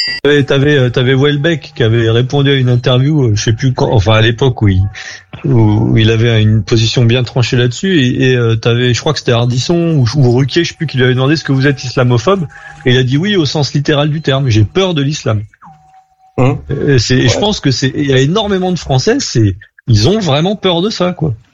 T'avais Welbeck qui avait répondu à une interview, je sais plus quand, enfin à l'époque où il avait une position bien tranchée là-dessus, et t'avais, je crois que c'était Ardisson ou Ruquier, je sais plus, qui lui avait demandé est-ce que vous êtes islamophobe, et il a dit oui au sens littéral du terme, j'ai peur de l'islam. Je pense que il y a énormément de Français, ils ont vraiment peur de ça, quoi.